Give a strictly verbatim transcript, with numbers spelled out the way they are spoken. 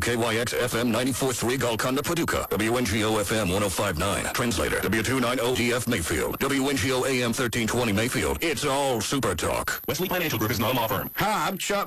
K Y X F M ninety-four point three Golconda, Paducah. W N G O F M one oh five point nine. Translator, W two ninety D F Mayfield. W N G O A M thirteen twenty Mayfield. It's all Super Talk. Wesley Financial Group is not a law firm. Hi, I'm Chuck